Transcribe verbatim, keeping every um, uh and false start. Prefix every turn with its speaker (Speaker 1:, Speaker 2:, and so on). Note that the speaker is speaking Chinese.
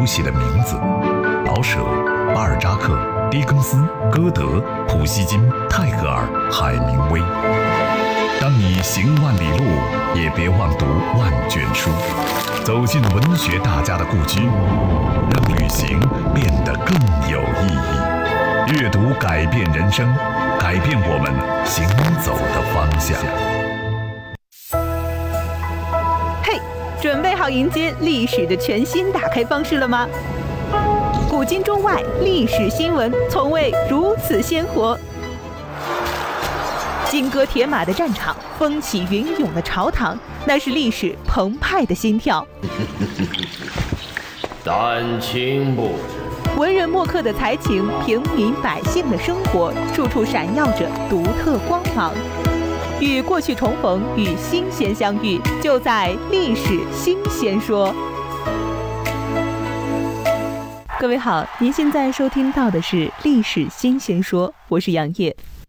Speaker 1: 熟悉的名字：老舍、巴尔扎克、狄更斯、歌德、普希金、泰戈尔、海明威。当你行万里路，也别忘读万卷书，走进文学大家的故居，让旅行变得更有意义。阅读改变人生，改变我们行走的方向。
Speaker 2: 嘿，准备好迎接历史的全新打开方式了吗？古今中外历史新闻从未如此鲜活。金戈铁马的战场，风起云涌的朝堂，那是历史澎湃的心跳。
Speaker 3: 丹青布置，
Speaker 2: 文人墨客的才情，平民百姓的生活，处处闪耀着独特光芒。与过去重逢，与新鲜相遇，就在历史新鲜说。各位好，您现在收听到的是历史新鲜说，我是杨烨。